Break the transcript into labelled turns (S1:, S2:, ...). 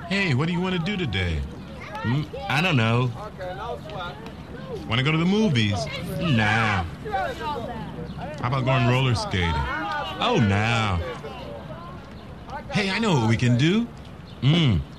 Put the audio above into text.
S1: Hey, what do you want to do today?
S2: I don't know.
S1: Want to go to the movies?
S2: Nah.
S1: How about going roller skating?
S2: Oh, nah.
S1: Hey, I know what we can do.